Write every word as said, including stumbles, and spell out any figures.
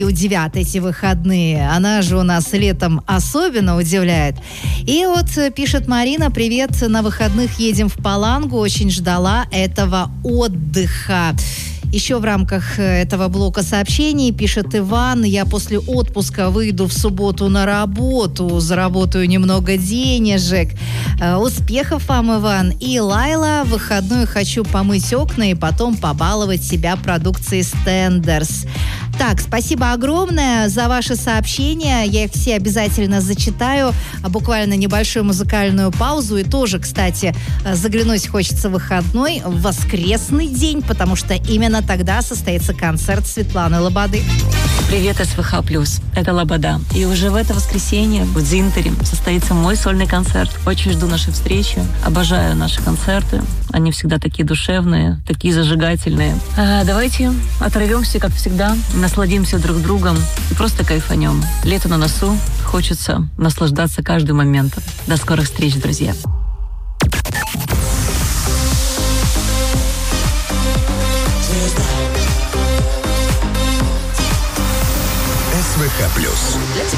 удивят эти выходные. Она же у нас летом особенно удивляет. И вот пишет Марина: привет, на выходных едем в Палангу. Очень ждала этого отдыха. Еще в рамках этого блока сообщений пишет Иван: я после отпуска выйду в субботу на работу, заработаю немного денежек. Успехов вам, Иван. И Лайла: в выходной хочу помыть окна и потом побаловать себя продукцией Стендерс. Так, спасибо огромное за ваши сообщения. Я их все обязательно зачитаю. Буквально небольшую музыкальную паузу. И тоже, кстати, заглянуть хочется в выходной, в воскресный день, потому что именно тогда состоится концерт Светланы Лободы. Привет, СВХ плюс. Это Лобода. И уже в это воскресенье в Дзинтере состоится мой сольный концерт. Очень жду нашей встречи. Обожаю наши концерты. Они всегда такие душевные, такие зажигательные. А, давайте оторвемся, как всегда, насладимся друг другом и просто кайфанем. Лето на носу. Хочется наслаждаться каждым моментом. До скорых встреч, друзья. СВХ плюс.